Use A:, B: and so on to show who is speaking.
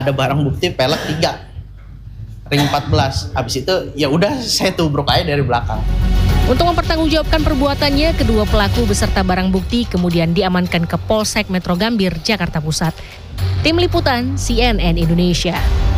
A: Ada barang bukti pelek 3, ring 14. Habis itu ya udah saya tubruk aja dari belakang.
B: Untuk mempertanggungjawabkan perbuatannya, kedua pelaku beserta barang bukti kemudian diamankan ke Polsek Metro Gambir, Jakarta Pusat. Tim Liputan CNN Indonesia.